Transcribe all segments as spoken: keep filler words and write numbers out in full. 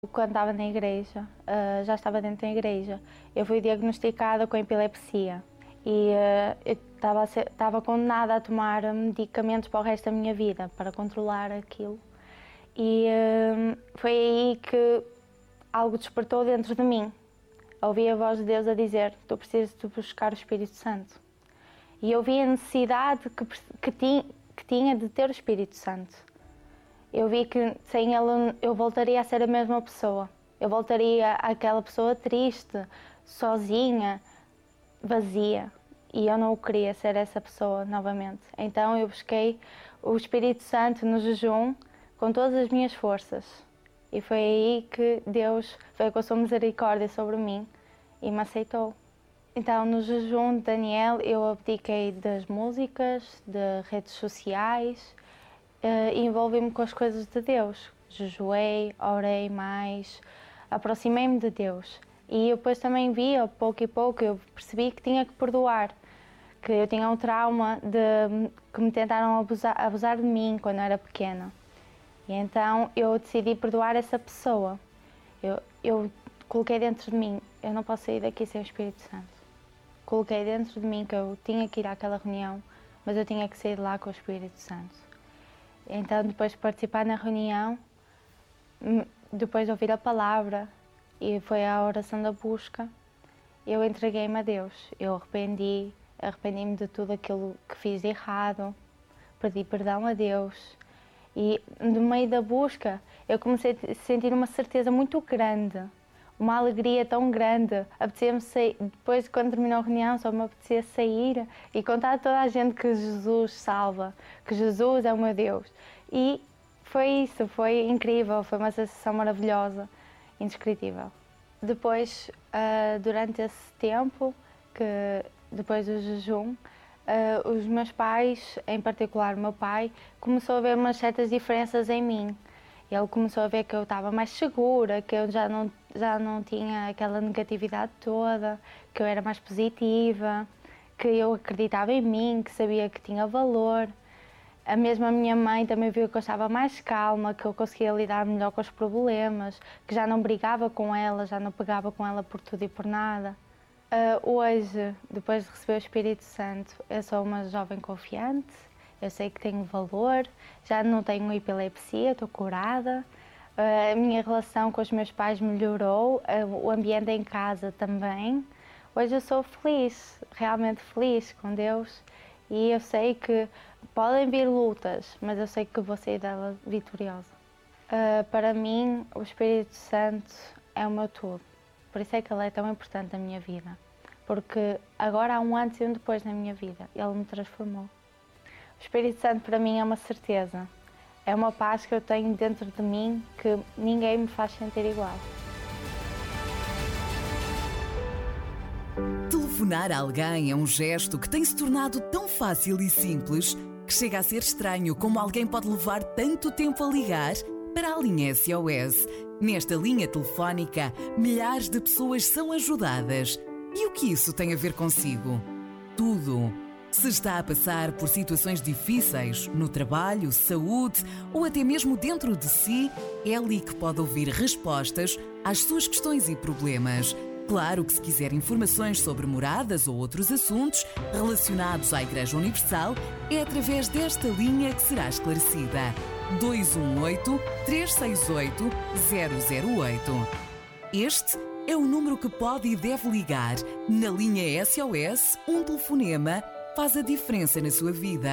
Quando estava na igreja, uh, já estava dentro da igreja, eu fui diagnosticada com epilepsia e uh, eu estava, estava condenada a tomar medicamentos para o resto da minha vida, para controlar aquilo. E uh, foi aí que algo despertou dentro de mim. Ouvi a voz de Deus a dizer: tu precisas de buscar o Espírito Santo. E eu vi a necessidade que, que, tinha, que tinha de ter o Espírito Santo. Eu vi que sem ele eu voltaria a ser a mesma pessoa. Eu voltaria àquela pessoa triste, sozinha, vazia. E eu não queria ser essa pessoa novamente. Então eu busquei o Espírito Santo no jejum com todas as minhas forças. E foi aí que Deus veio com a sua misericórdia sobre mim e me aceitou. Então no jejum de Daniel eu abdiquei das músicas, de redes sociais, Uh, e envolvi-me com as coisas de Deus. Jejuei, orei mais, aproximei-me de Deus. E eu depois também vi, a pouco e pouco, eu percebi que tinha que perdoar, que eu tinha um trauma de que me tentaram abusar, abusar de mim quando eu era pequena. E então eu decidi perdoar essa pessoa. Eu, eu coloquei dentro de mim: eu não posso sair daqui sem o Espírito Santo. Coloquei dentro de mim que eu tinha que ir àquela reunião, mas eu tinha que sair de lá com o Espírito Santo. Então, depois de participar na reunião, depois de ouvir a palavra, e foi a oração da busca, eu entreguei-me a Deus. Eu arrependi, arrependi-me de tudo aquilo que fiz de errado, pedi perdão a Deus. E no meio da busca, eu comecei a sentir uma certeza muito grande, uma alegria tão grande. Apetecia-me sair, depois, quando terminou a reunião, só me apetecia sair e contar a toda a gente que Jesus salva, que Jesus é o meu Deus. E foi isso, foi incrível, foi uma sensação maravilhosa, indescritível. Depois, uh, durante esse tempo, que depois do jejum, uh, os meus pais, em particular o meu pai, começou a ver umas certas diferenças em mim. Ele começou a ver que eu estava mais segura, que eu já não, já não tinha aquela negatividade toda, que eu era mais positiva, que eu acreditava em mim, que sabia que tinha valor. A mesma minha mãe também viu que eu estava mais calma, que eu conseguia lidar melhor com os problemas, que já não brigava com ela, já não pegava com ela por tudo e por nada. Uh, hoje, depois de receber o Espírito Santo, eu sou uma jovem confiante. Eu sei que tenho valor, já não tenho epilepsia, estou curada. A minha relação com os meus pais melhorou, o ambiente em casa também. Hoje eu sou feliz, realmente feliz com Deus. E eu sei que podem vir lutas, mas eu sei que vou sair dela vitoriosa. Uh, para mim, o Espírito Santo é o meu tudo. Por isso é que ele é tão importante na minha vida. Porque agora há um antes e um depois na minha vida. Ele me transformou. O Espírito Santo para mim é uma certeza, é uma paz que eu tenho dentro de mim que ninguém me faz sentir igual. Telefonar a alguém é um gesto que tem se tornado tão fácil e simples que chega a ser estranho como alguém pode levar tanto tempo a ligar para a linha S O S. Nesta linha telefónica, milhares de pessoas são ajudadas. E o que isso tem a ver consigo? Tudo! Se está a passar por situações difíceis no trabalho, saúde ou até mesmo dentro de si, é ali que pode ouvir respostas às suas questões e problemas. Claro que se quiser informações sobre moradas ou outros assuntos relacionados à Igreja Universal, é através desta linha que será esclarecida. dois um oito, três seis oito, zero zero oito. Este é o número que pode e deve ligar. Na linha S O S, um telefonema faz a diferença na sua vida.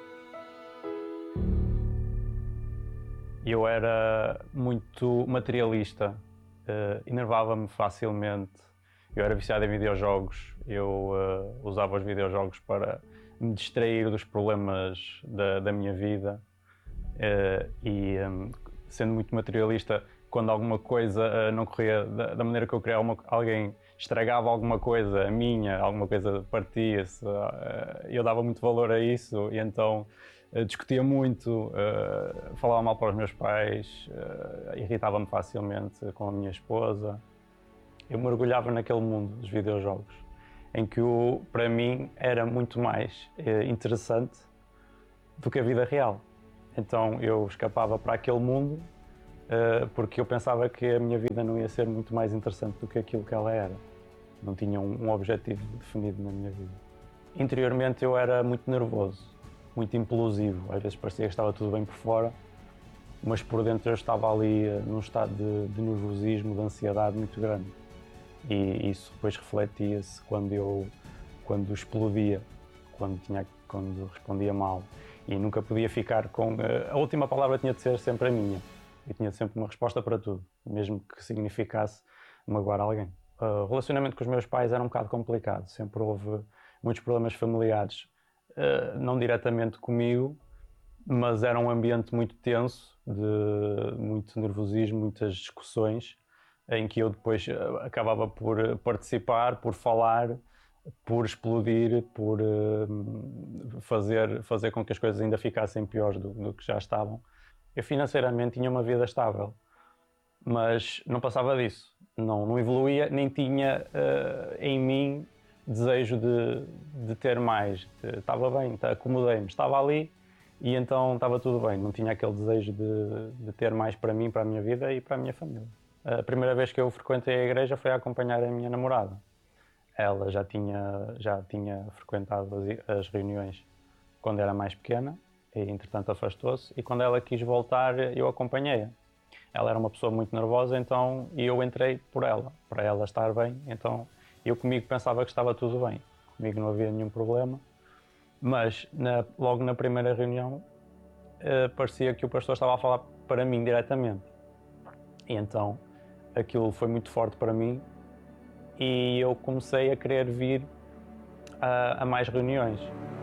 Eu era muito materialista, uh, enervava-me facilmente. Eu era viciado em videojogos, eu uh, usava os videojogos para me distrair dos problemas da, da minha vida. Uh, e um, sendo muito materialista, quando alguma coisa uh, não corria da, da maneira que eu queria, alguma, alguém estragava alguma coisa, a minha, alguma coisa partia-se, uh, eu dava muito valor a isso e então uh, discutia muito, uh, falava mal para os meus pais, uh, irritava-me facilmente com a minha esposa. Eu mergulhava naquele mundo dos videojogos, em que o, para mim era muito mais uh, interessante do que a vida real. Então eu escapava para aquele mundo porque eu pensava que a minha vida não ia ser muito mais interessante do que aquilo que ela era. Não tinha um, um objetivo definido na minha vida. Interiormente eu era muito nervoso, muito implosivo. Às vezes parecia que estava tudo bem por fora, mas por dentro eu estava ali uh, num estado de, de nervosismo, de ansiedade muito grande. E isso depois refletia-se quando eu quando explodia, quando, tinha, quando respondia mal. E nunca podia ficar com... Uh, a última palavra tinha de ser sempre a minha. E tinha sempre uma resposta para tudo, mesmo que significasse magoar alguém. Uh, o relacionamento com os meus pais era um bocado complicado. Sempre houve muitos problemas familiares, uh, não diretamente comigo, mas era um ambiente muito tenso, de muito nervosismo, muitas discussões, em que eu depois uh, acabava por participar, por falar, por explodir, por uh, fazer, fazer com que as coisas ainda ficassem piores do, do que já estavam. Eu financeiramente tinha uma vida estável, mas não passava disso. Não, não evoluía, nem tinha uh, em mim desejo de, de ter mais. De, estava bem, acomodei-me, estava ali e então estava tudo bem. Não tinha aquele desejo de, de ter mais para mim, para a minha vida e para a minha família. A primeira vez que eu frequentei a igreja foi a acompanhar a minha namorada. Ela já tinha, já tinha frequentado as, as reuniões quando era mais pequena e entretanto afastou-se, e quando ela quis voltar eu acompanhei-a. Ela era uma pessoa muito nervosa, então e eu entrei por ela, para ela estar bem. Então eu comigo pensava que estava tudo bem, comigo não havia nenhum problema, mas na, logo na primeira reunião uh, parecia que o pastor estava a falar para mim diretamente. E então aquilo foi muito forte para mim e eu comecei a querer vir a, a mais reuniões.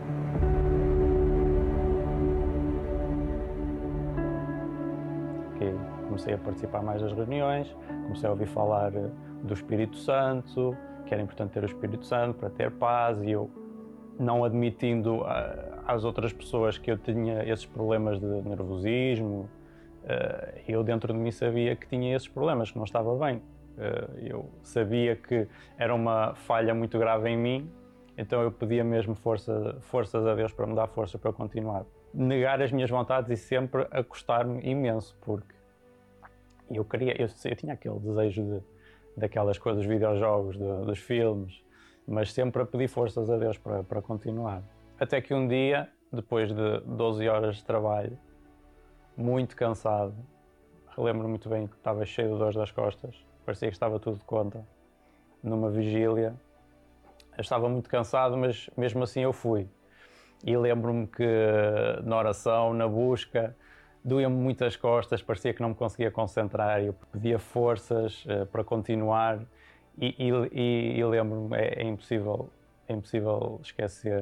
Comecei a participar mais das reuniões, comecei a ouvir falar do Espírito Santo, que era importante ter o Espírito Santo para ter paz, e eu, não admitindo às outras pessoas que eu tinha esses problemas de nervosismo, eu dentro de mim sabia que tinha esses problemas, que não estava bem. Eu sabia que era uma falha muito grave em mim, então eu pedia mesmo força, forças a Deus para me dar força para eu continuar. Negar as minhas vontades e sempre acostar-me imenso, porque eu queria, eu, eu tinha aquele desejo de, daquelas coisas, dos videojogos, de, dos filmes, mas sempre a pedir forças a Deus para, para continuar. Até que um dia, depois de doze horas de trabalho, muito cansado, relembro muito bem que estava cheio de dores das costas, parecia que estava tudo de conta, numa vigília. Eu estava muito cansado, mas mesmo assim eu fui. E lembro-me que na oração, na busca, doía-me muito as costas, parecia que não me conseguia concentrar, eu pedia forças uh, para continuar e, e, e, e lembro-me, é, é, impossível, é impossível esquecer,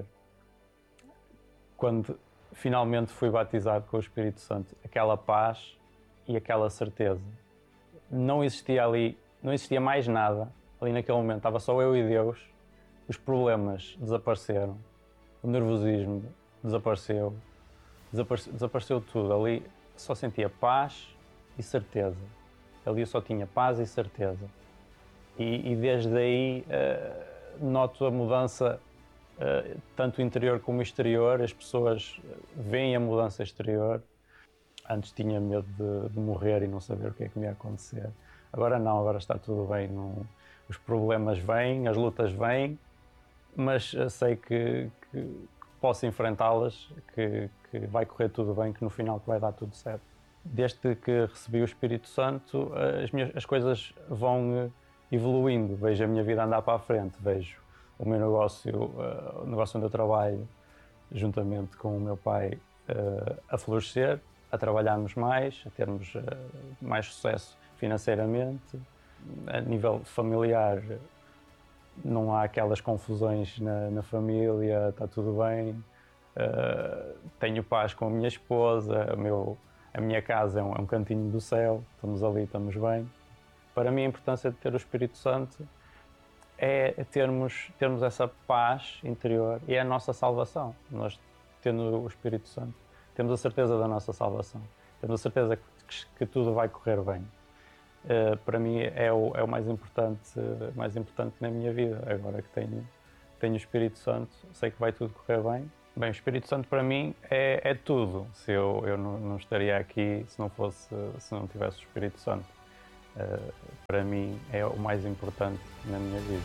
quando finalmente fui batizado com o Espírito Santo, aquela paz e aquela certeza. Não existia ali, não existia mais nada ali naquele momento, estava só eu e Deus, os problemas desapareceram, o nervosismo desapareceu, desapareceu, desapareceu tudo. Ali só sentia paz e certeza. Ali eu só tinha paz e certeza. E, e desde aí uh, noto a mudança, uh, tanto interior como exterior. As pessoas veem a mudança exterior. Antes tinha medo de, de morrer e não saber o que é que me ia acontecer. Agora não, agora está tudo bem. Não, os problemas vêm, as lutas vêm, mas sei que, que, que posso enfrentá-las, que, que vai correr tudo bem, que no final que vai dar tudo certo. Desde que recebi o Espírito Santo, as, minhas, as coisas vão evoluindo, vejo a minha vida andar para a frente, vejo o meu negócio, o negócio onde eu trabalho, juntamente com o meu pai, a florescer, a trabalharmos mais, a termos mais sucesso financeiramente. A nível familiar, não há aquelas confusões na, na família, está tudo bem. Uh, tenho paz com a minha esposa, o meu, a minha casa é um, é um cantinho do céu, estamos ali, estamos bem. Para mim a importância de ter o Espírito Santo é termos, termos essa paz interior e é a nossa salvação. Nós, tendo o Espírito Santo, temos a certeza da nossa salvação, temos a certeza que, que tudo vai correr bem. Uh, para mim é o, é o mais importante, uh, mais importante na minha vida. Agora que tenho, tenho o Espírito Santo, sei que vai tudo correr bem Bem, o Espírito Santo para mim é, é tudo. Se eu, eu não, não estaria aqui se não fosse, se não tivesse o Espírito Santo. Uh, para mim é o mais importante na minha vida.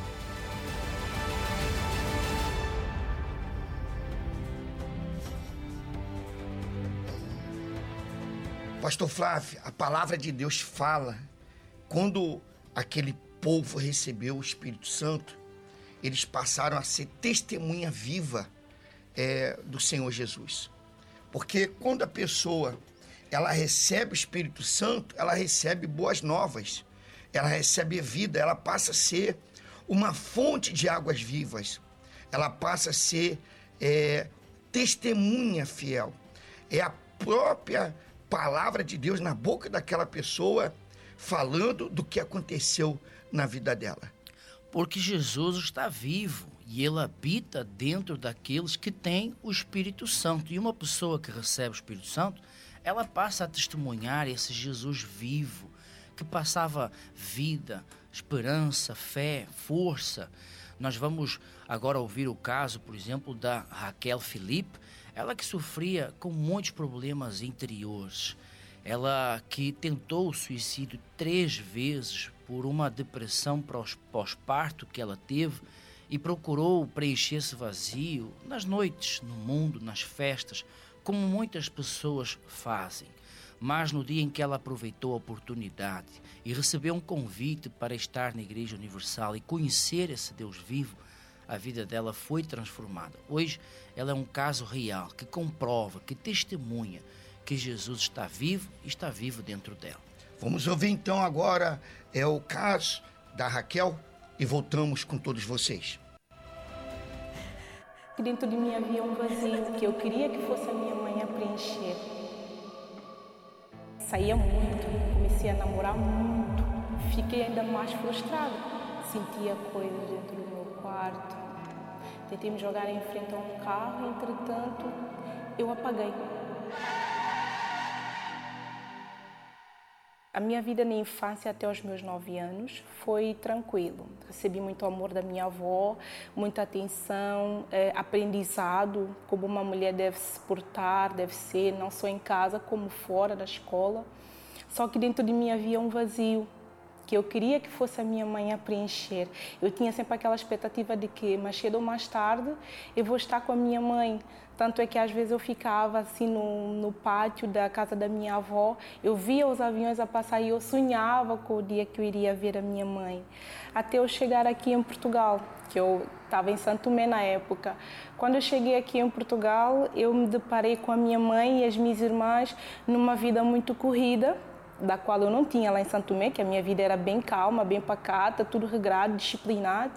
Pastor Flávio, a palavra de Deus fala, quando aquele povo recebeu o Espírito Santo, eles passaram a ser testemunha viva é, do Senhor Jesus. Porque quando a pessoa ela recebe o Espírito Santo, ela recebe boas novas, ela recebe vida, ela passa a ser uma fonte de águas vivas, ela passa a ser é, testemunha fiel. É a própria palavra de Deus na boca daquela pessoa, falando do que aconteceu na vida dela. Porque Jesus está vivo e Ele habita dentro daqueles que têm o Espírito Santo. E uma pessoa que recebe o Espírito Santo, ela passa a testemunhar esse Jesus vivo, que passava vida, esperança, fé, força. Nós vamos agora ouvir o caso, por exemplo, da Raquel Felipe, ela que sofria com muitos problemas interiores. Ela que tentou o suicídio três vezes por uma depressão pós-parto que ela teve e procurou preencher esse vazio nas noites, no mundo, nas festas, como muitas pessoas fazem. Mas no dia em que ela aproveitou a oportunidade e recebeu um convite para estar na Igreja Universal e conhecer esse Deus vivo, a vida dela foi transformada. Hoje, ela é um caso real que comprova, que testemunha que Jesus está vivo e está vivo dentro dela. Vamos ouvir então agora é o caso da Raquel e voltamos com todos vocês. Dentro de mim havia um vazio que eu queria que fosse a minha mãe a preencher. Saía muito, comecei a namorar muito, fiquei ainda mais frustrada. Sentia coisas dentro do meu quarto. Tentei me jogar em frente a um carro, entretanto, eu apaguei. A minha vida na infância até os meus nove anos foi tranquilo. Recebi muito amor da minha avó, muita atenção, eh, aprendizado, como uma mulher deve se portar, deve ser, não só em casa, como fora da escola. Só que dentro de mim havia um vazio, que eu queria que fosse a minha mãe a preencher. Eu tinha sempre aquela expectativa de que, mais cedo ou mais tarde, eu vou estar com a minha mãe. Tanto é que às vezes eu ficava assim no, no pátio da casa da minha avó, eu via os aviões a passar e eu sonhava com o dia que eu iria ver a minha mãe. Até eu chegar aqui em Portugal, que eu estava em Santo Tomé na época. Quando eu cheguei aqui em Portugal, eu me deparei com a minha mãe e as minhas irmãs numa vida muito corrida, da qual eu não tinha lá em Santo Tomé, que a minha vida era bem calma, bem pacata, tudo regrado, disciplinado.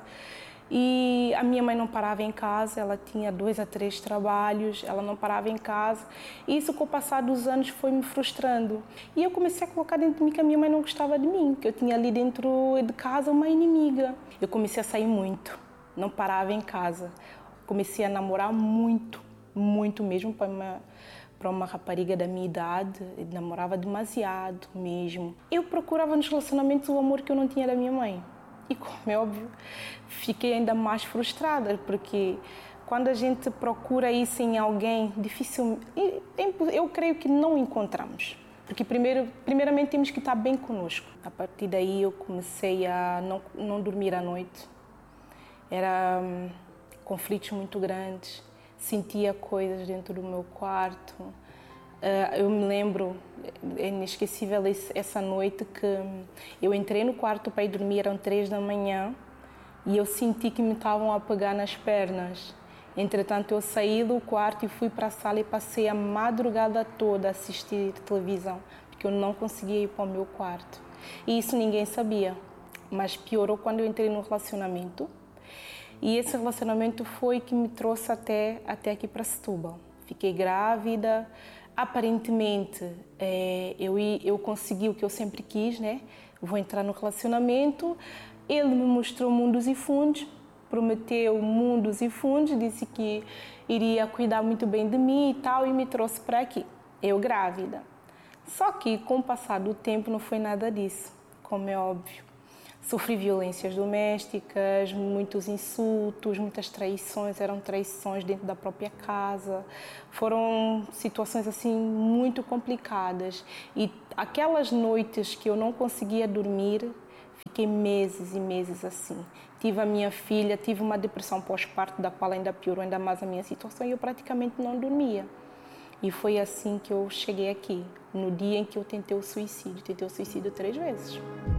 E a minha mãe não parava em casa, ela tinha dois a três trabalhos, ela não parava em casa. E isso, com o passar dos anos, foi me frustrando. E eu comecei a colocar dentro de mim que a minha mãe não gostava de mim, que eu tinha ali dentro de casa uma inimiga. Eu comecei a sair muito, não parava em casa. Comecei a namorar muito, muito mesmo para uma, para uma rapariga da minha idade. Eu namorava demasiado mesmo. Eu procurava nos relacionamentos o amor que eu não tinha da minha mãe. E, como é óbvio, fiquei ainda mais frustrada, porque quando a gente procura isso em alguém, difícil, eu creio que não encontramos. Porque primeiro, primeiramente temos que estar bem conosco. A partir daí eu comecei a não, não dormir à noite. Era hum, conflitos muito grandes, sentia coisas dentro do meu quarto. Uh, eu me lembro, é inesquecível essa noite, que eu entrei no quarto para ir dormir, eram três da manhã, e eu senti que me estavam a pegar nas pernas. Entretanto, eu saí do quarto e fui para a sala e passei a madrugada toda a assistir televisão, porque eu não conseguia ir para o meu quarto. E isso ninguém sabia, mas piorou quando eu entrei no relacionamento. E esse relacionamento foi que me trouxe até, até aqui para Setúbal. Fiquei grávida. Aparentemente, é, eu, eu consegui o que eu sempre quis, né? Vou entrar no relacionamento. Ele me mostrou mundos e fundos, prometeu mundos e fundos, disse que iria cuidar muito bem de mim e tal, e me trouxe para aqui, eu grávida. Só que, com o passar do tempo, não foi nada disso, como é óbvio. Sofri violências domésticas, muitos insultos, muitas traições, eram traições dentro da própria casa. Foram situações assim muito complicadas. E aquelas noites que eu não conseguia dormir, fiquei meses e meses assim. Tive a minha filha, tive uma depressão pós-parto, da qual ainda piorou ainda mais a minha situação, e eu praticamente não dormia. E foi assim que eu cheguei aqui, no dia em que eu tentei o suicídio. Tentei o suicídio três vezes.